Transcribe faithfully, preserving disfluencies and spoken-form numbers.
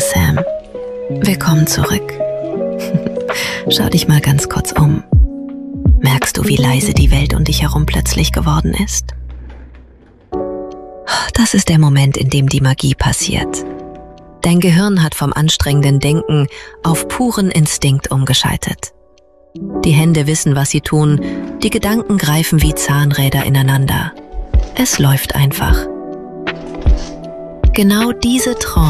Sam. Willkommen zurück. Schau dich mal ganz kurz um. Merkst du, wie leise die Welt um dich herum plötzlich geworden ist? Das ist der Moment, in dem die Magie passiert. Dein Gehirn hat vom anstrengenden Denken auf puren Instinkt umgeschaltet. Die Hände wissen, was sie tun, die Gedanken greifen wie Zahnräder ineinander. Es läuft einfach. Genau diese Trance